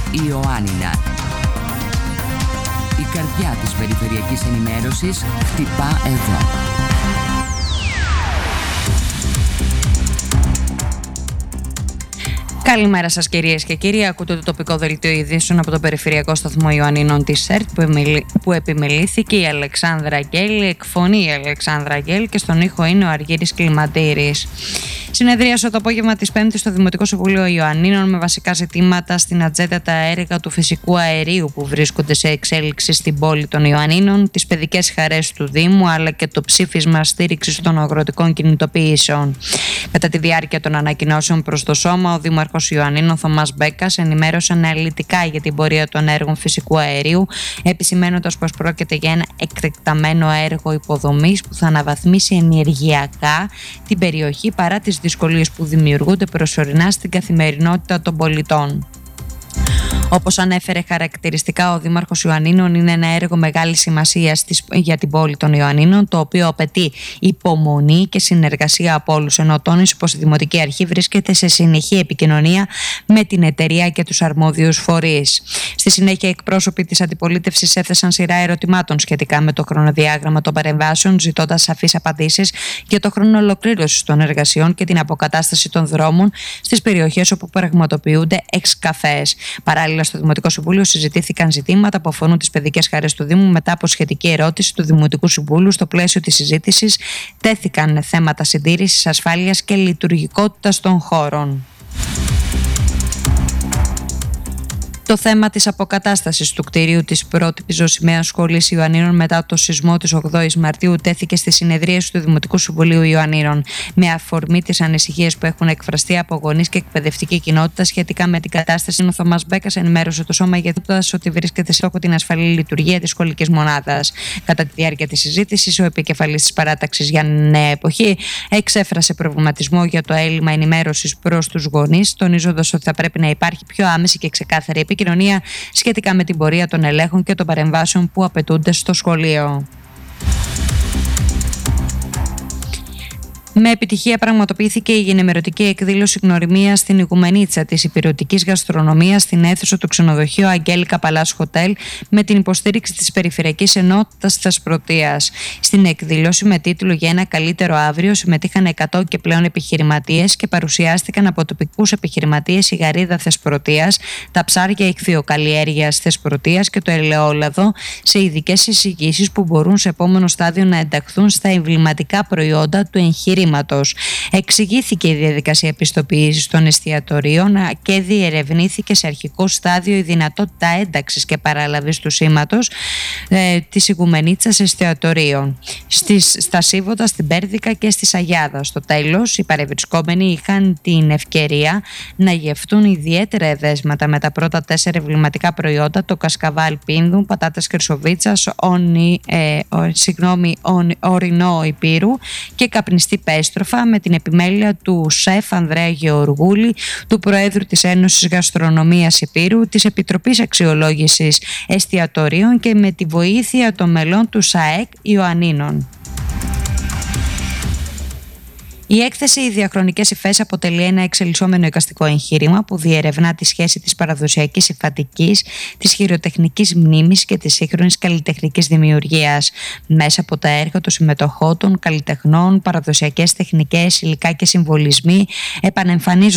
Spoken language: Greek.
Ιωάννινα. Η καρδιά της περιφερειακής ενημέρωσης χτυπά εδώ. Καλημέρα σας κυρίες και κύριοι. Ακούτε το τοπικό δελτίο ειδήσεων από το Περιφερειακό Σταθμό Ιωαννίνων της ΕΡΤ που επιμελήθηκε η Αλεξάνδρα Αγγέλη, εκφωνεί η Αλεξάνδρα Αγγέλη και στον ήχο είναι ο Αργύρης Κλιματήρης. Συνεδρίασε το απόγευμα της Πέμπτης στο Δημοτικό Συμβούλιο Ιωαννίνων με βασικά ζητήματα στην ατζέντα τα έργα του φυσικού αερίου που βρίσκονται σε εξέλιξη στην πόλη των Ιωαννίνων, τις παιδικές χαρές του Δήμου αλλά και το ψήφισμα στήριξης των αγροτικών κινητοποιήσεων. Κατά τη διάρκεια των ανακοινώσεων προς το Σώμα, ο Δήμαρχος Ιωαννίνων Θωμάς Μπέκας ενημέρωσε αναλυτικά για την πορεία των έργων φυσικού αερίου, επισημαίνοντας πως πρόκειται για ένα εκτεταμένο έργο υποδομής που θα αναβαθμίσει ενεργειακά την περιοχή παρά τις δυσκολίες που δημιουργούνται προσωρινά στην καθημερινότητα των πολιτών. Όπως ανέφερε χαρακτηριστικά ο Δήμαρχος Ιωαννίνων, είναι ένα έργο μεγάλης σημασίας για την πόλη των Ιωαννίνων, το οποίο απαιτεί υπομονή και συνεργασία από όλους, ενώ τόνισε πως η Δημοτική Αρχή βρίσκεται σε συνεχή επικοινωνία με την εταιρεία και τους αρμόδιους φορείς. Στη συνέχεια, εκπρόσωποι της αντιπολίτευσης έθεσαν σειρά ερωτημάτων σχετικά με το χρονοδιάγραμμα των παρεμβάσεων, ζητώντας σαφείς απαντήσεις για το χρόνο ολοκλήρωσης των εργασιών και την αποκατάσταση των δρόμων στις περιοχές όπου πραγματοποιούνται εξκαφές. Παράλληλα, στο Δημοτικό Συμβούλιο συζητήθηκαν ζητήματα που αφορούν τις παιδικές χαρές του Δήμου. Μετά από σχετική ερώτηση του Δημοτικού Συμβούλου, στο πλαίσιο της συζήτησης τέθηκαν θέματα συντήρησης, ασφάλειας και λειτουργικότητας των χώρων. Το θέμα της αποκατάστασης του κτηρίου της πρότυπης Ζωσιμαίας Σχολής Ιωαννίνων μετά το σεισμό της 8ης Μαρτίου τέθηκε στη συνεδρίαση του Δημοτικού Συμβουλίου Ιωαννίνων. Με αφορμή τις ανησυχίες που έχουν εκφραστεί από γονείς και εκπαιδευτική κοινότητα σχετικά με την κατάσταση, ο Θωμάς Μπέκας ενημέρωσε το Σώμα γιατί ότι βρίσκεται στόχο την ασφαλή λειτουργία της σχολικής μονάδας. Κατά τη διάρκεια της συζήτησης, ο επικεφαλής της παράταξης Γιάννη Νέα Εποχή εξέφρασε προβληματισμό για το έλλειμμα ενημέρωσης προς τους γονείς, τονίζοντας ότι θα πρέπει να υπάρχει πιο άμεση και ξεκάθαρη επικοινωνία σχετικά με την πορεία των ελέγχων και των παρεμβάσεων που απαιτούνται στο σχολείο. Με επιτυχία πραγματοποιήθηκε η ενημερωτική εκδήλωση γνωριμίας στην Οικουμενίτσα της υπηρετικής γαστρονομίας στην αίθουσα του ξενοδοχείου Αγγέλικα Παλάς Χοτέλ με την υποστήριξη της Περιφερειακής Ενότητας Θεσπρωτείας. Στην εκδήλωση με τίτλο «Για ένα καλύτερο αύριο» συμμετείχαν 100 και πλέον επιχειρηματίες και παρουσιάστηκαν από τοπικούς επιχειρηματίες η γαρίδα Θεσπρωτείας, τα ψάρια ηχθειοκαλλιέργειας Θεσπρωτείας και το ελαιόλαδο σε ειδικές εισηγήσεις που μπορούν σε επόμενο στάδιο να ενταχθούν στα εμβληματικά προϊόντα του εγχειρήματος. Εξηγήθηκε η διαδικασία επιστοποίησης των εστιατορίων και διερευνήθηκε σε αρχικό στάδιο η δυνατότητα ένταξης και παραλαβής του σήματος της Οικουμενίτσας εστιατορίων στα Σίβοτα, στην Πέρδικα και στη Σαγιάδα. Στο τέλος, οι παρευρισκόμενοι είχαν την ευκαιρία να γευτούν ιδιαίτερα εδέσματα με τα πρώτα 4 εμβληματικά προϊόντα, το κασκαβάλ πίνδου, πατάτες χρυσοβίτσας, ορεινό υπήρου και καπνιστή πέστροφα, με την επιμέλεια του σεφ Ανδρέα Γεωργούλη, του Προέδρου της Ένωσης Γαστρονομίας Υπήρου, της Επιτροπής Αξιολόγησης Εστιατορίων και με τη βοήθεια των μελών του ΣΑΕΚ Ιωαννίνων. Η έκθεση «Οι διαχρονικές υφές» αποτελεί ένα εξελισσόμενο εικαστικό εγχείρημα που διερευνά τη σχέση της παραδοσιακής υφατικής, της χειροτεχνικής μνήμης και της σύγχρονης καλλιτεχνικής δημιουργίας. Μέσα από τα έργα των συμμετοχών των καλλιτεχνών, παραδοσιακές τεχνικές, υλικά και συμβολισμοί επανεμφανίζονται